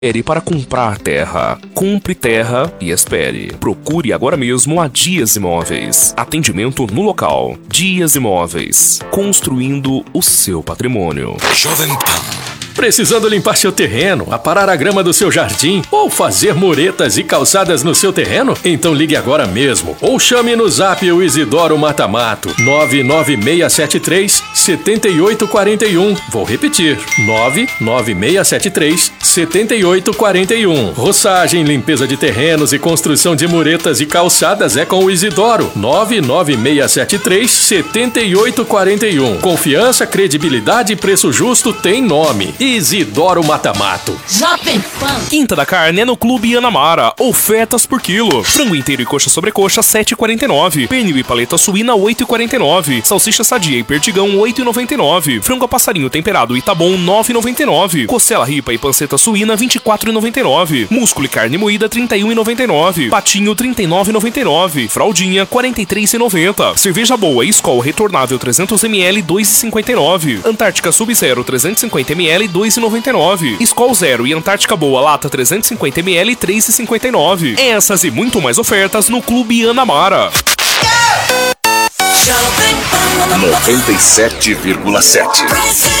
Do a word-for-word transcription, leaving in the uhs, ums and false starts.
Espere para comprar terra. Compre terra e espere. Procure agora mesmo a Dias Imóveis. Atendimento no local. Dias Imóveis. Construindo o seu patrimônio. Jovem Pan. Precisando limpar seu terreno, aparar a grama do seu jardim ou fazer muretas e calçadas no seu terreno? Então ligue agora mesmo ou chame no zap o Isidoro Matamato nove nove seis sete três sete oito quatro um. Vou repetir, nove nove seis sete três sete oito quatro um. Roçagem, limpeza de terrenos e construção de muretas e calçadas é com o Isidoro nove nove seis sete três sete oito quatro um. Confiança, credibilidade e preço justo tem nome. Isidoro Matamato. Jovem Pan. Quinta da carne é no Clube Anamara. Ofertas por quilo. Frango inteiro e coxa sobrecoxa sete reais e quarenta e nove centavos. Pernil e paleta suína oito reais e quarenta e nove centavos. Salsicha sadia e perdigão oito reais e noventa e nove centavos. Frango a passarinho temperado Itabom nove reais e noventa e nove centavos. Costela ripa e panceta suína vinte e quatro reais e noventa e nove centavos. Músculo e carne moída trinta e um reais e noventa e nove centavos. Patinho trinta e nove reais e noventa e nove centavos. Fraldinha quarenta e três reais e noventa centavos. Cerveja boa Skol retornável trezentos mililitros dois reais e cinquenta e nove centavos. Antártica Sub-Zero trezentos e cinquenta mililitros dois reais e noventa e nove centavos. Skol Zero e Antártica Boa Lata trezentos e cinquenta mililitros três reais e cinquenta e nove centavos. Essas e muito mais ofertas no Clube Anamara. noventa e sete vírgula sete.